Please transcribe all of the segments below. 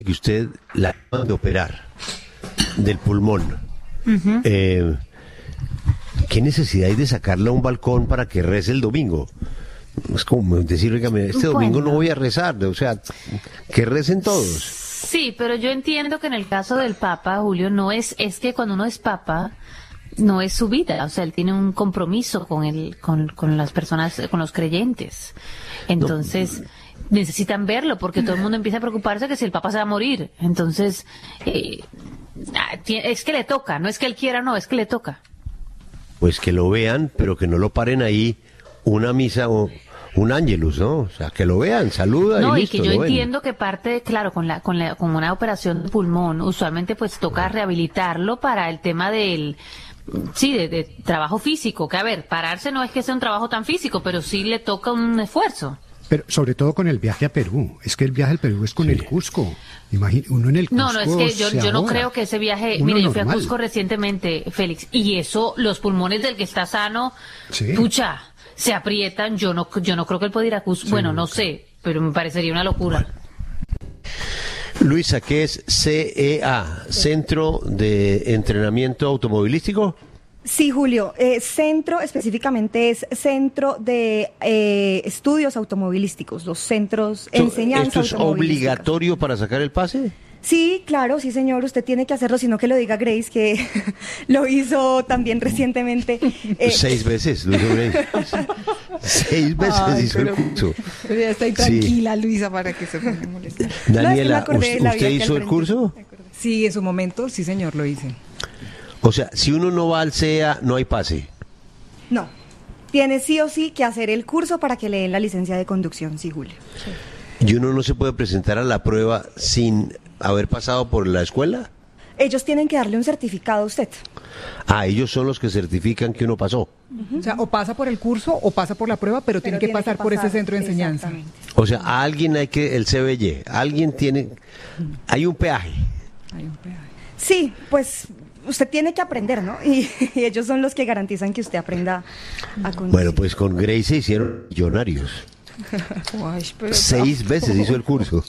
que usted la acaban de operar del pulmón. ¿Qué necesidad hay de sacarla a un balcón para que rece el domingo? Es como decir, oígame, este domingo no voy a rezar, o sea, que recen todos. Sí, pero yo entiendo que en el caso del Papa, Julio, es que cuando uno es Papa, no es su vida, o sea, él tiene un compromiso con las personas, con los creyentes. Entonces, necesitan verlo, porque todo el mundo empieza a preocuparse que si el Papa se va a morir. Entonces, es que le toca, no es que él quiera, no, es que le toca. Pues que lo vean, pero que no lo paren ahí una misa o un ángelus, ¿no? O sea, que lo vean, saluda y listo. Y que yo entiendo que parte, claro, con una operación de pulmón, usualmente pues toca rehabilitarlo para el tema de trabajo físico, que a ver, pararse no es que sea un trabajo tan físico, pero sí le toca un esfuerzo. Pero sobre todo con el viaje a Perú, es que el viaje al Perú es con el Cusco. Uno en el Cusco. No, es que yo no creo que ese viaje, mire, yo fui a Cusco recientemente, Félix, y eso, los pulmones del que está sano, pucha, se aprietan. Yo no creo que él pueda ir a Cusco. Bueno, no sé, pero me parecería una locura. Luisa, ¿qué es CEA? ¿Centro de Entrenamiento Automovilístico? Sí, Julio, específicamente es Centro de Estudios Automovilísticos, los centros enseñanza ¿Esto es obligatorio para sacar el pase? Sí, claro, sí señor, usted tiene que hacerlo, sino que lo diga Grace, que lo hizo también recientemente. 6 veces lo hizo Grace. 6 veces hizo el curso. Pero ya estoy tranquila, Luisa, para que se ponga a molestar. Daniela, ¿usted hizo el curso? Sí, en su momento, sí señor, lo hice. O sea, si uno no va al CEA, no hay pase. No, tiene sí o sí que hacer el curso para que le den la licencia de conducción, sí, Julio. Sí. ¿Y uno no se puede presentar a la prueba sin haber pasado por la escuela? Ellos tienen que darle un certificado a usted. Ah, ellos son los que certifican que uno pasó. O sea, o pasa por el curso o pasa por la prueba, pero tiene que pasar por ese centro de enseñanza. O sea, a alguien el CBY, hay un peaje. Hay un peaje. Sí, pues usted tiene que aprender, ¿no? Y ellos son los que garantizan que usted aprenda a conducir. Bueno, pues con Grace se hicieron millonarios. Uy, 6 veces hizo el curso.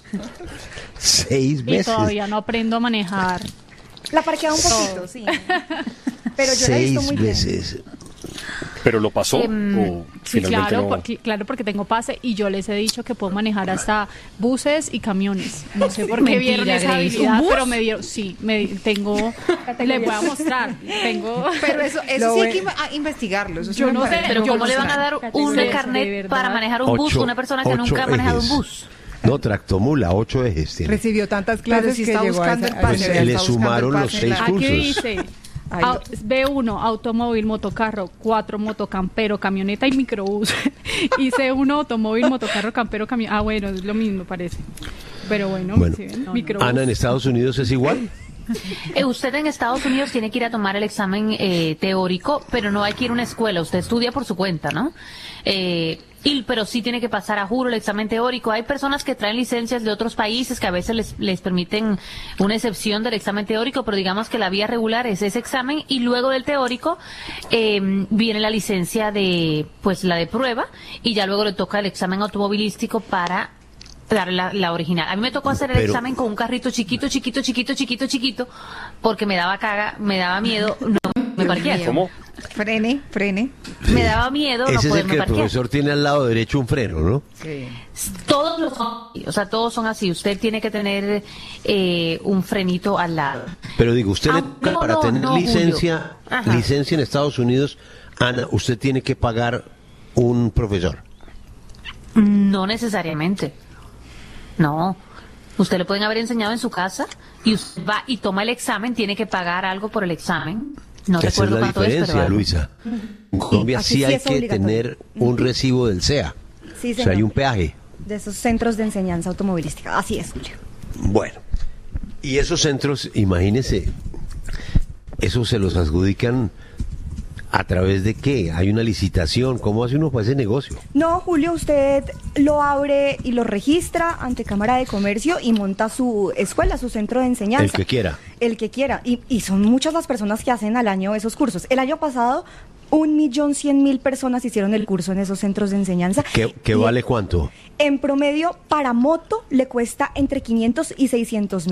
6 veces. Y todavía no aprendo a manejar. La parqueaba un poquito, sí. Pero yo la he visto muy bien. 6 veces. ¿Pero lo pasó? Sí, claro, porque tengo pase y yo les he dicho que puedo manejar hasta buses y camiones. No sé por qué vieron esa habilidad, pero me dieron, tengo, les voy a mostrar. Pero eso sí hay que investigarlo. Eso yo no sé, pero ¿cómo le van a dar un carnet para manejar un bus a una persona que nunca ha manejado un bus? No, tractomula, 8 ejes tiene. Recibió tantas clases que llegó buscando el pase. Pues le sumaron los 6 cursos. Aquí dice B1, automóvil, motocarro, 4, motocampero, camioneta y microbús. Y C1, automóvil, motocarro, campero, camión. Bueno, es lo mismo parece. Pero bueno. ¿Sí ven? Microbús. Ana, ¿en Estados Unidos es igual? Usted en Estados Unidos tiene que ir a tomar el examen teórico, pero no hay que ir a una escuela, usted estudia por su cuenta, ¿no? Pero sí tiene que pasar a juro el examen teórico. Hay personas que traen licencias de otros países que a veces les permiten una excepción del examen teórico, pero digamos que la vía regular es ese examen y luego del teórico viene la licencia la de prueba y ya luego le toca el examen automovilístico para dar la original. A mí me tocó hacer el examen con un carrito chiquito, porque me daba miedo, no me parqueé. ¿Cómo? Frene. Me daba miedo no poderme parquear. Ese es el que el profesor tiene al lado derecho un freno, ¿no? Sí. Todos son así. Usted tiene que tener un frenito al lado. Pero digo, usted para tener licencia en Estados Unidos, Ana, usted tiene que pagar un profesor. No necesariamente. No. Usted le pueden haber enseñado en su casa y usted va y toma el examen, tiene que pagar algo por el examen. No recuerdo cuánto es, pero Luisa. En Colombia sí hay que tener un recibo del CEA. Sí, señor. O sea, hay un peaje. De esos centros de enseñanza automovilística. Así es, Julio. Bueno. Y esos centros, imagínese, esos se los adjudican ¿a través de qué? ¿Hay una licitación? ¿Cómo hace uno para ese negocio? No, Julio, usted lo abre y lo registra ante Cámara de Comercio y monta su escuela, su centro de enseñanza. El que quiera. El que quiera. Y son muchas las personas que hacen al año esos cursos. El año pasado 1.100.000 personas hicieron el curso en esos centros de enseñanza. ¿Qué vale cuánto? En promedio, para moto le cuesta entre 500 y 600.000.